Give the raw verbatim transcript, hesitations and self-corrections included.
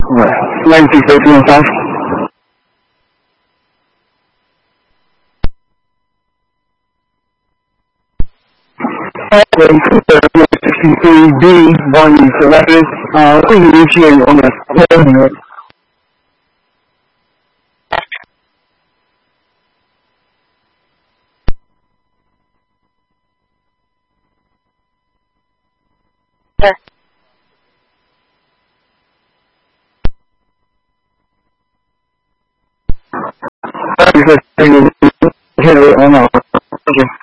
Ouais. ninety thirteen five. sixty-three B, one you selected. Uh, please initiate on the ten minute. Yes. Because you hit it on our